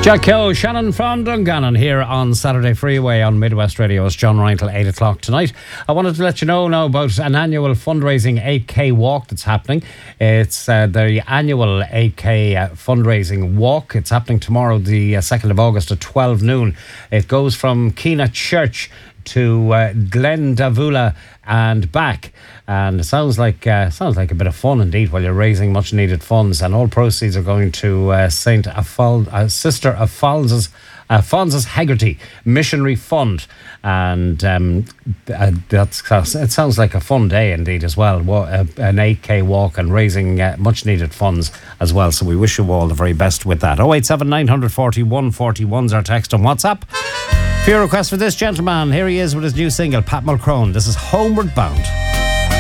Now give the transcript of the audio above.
Jack Keogh, Shannon from Dungannon here on Saturday Freeway on Midwest Radio. It's John Ryan till 8 o'clock tonight. I wanted to let you know now about an annual fundraising 8K walk that's happening. It's the annual 8K fundraising walk. It's happening tomorrow, the 2nd of August at 12 noon. It goes from Keena Church to Glendavula and back, and it sounds like a bit of fun indeed while you're raising much needed funds, and all proceeds are going to Sister Alphonsus Hegarty Missionary Fund, and it sounds like a fun day indeed as well. An 8K walk and raising much needed funds as well, so we wish you all the very best with that. 087 940 141 is our text on WhatsApp. For your request for this gentleman, here he is with his new single, Pat Mulcrone. This is Homeward Bound.